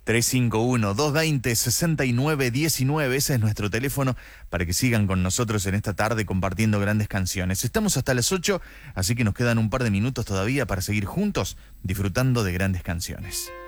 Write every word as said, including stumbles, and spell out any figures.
tres cinco uno, dos dos cero, seis nueve uno nueve, ese es nuestro teléfono para que sigan con nosotros en esta tarde compartiendo grandes canciones. Estamos hasta las ocho, así que nos quedan un par de minutos todavía para seguir juntos disfrutando de grandes canciones.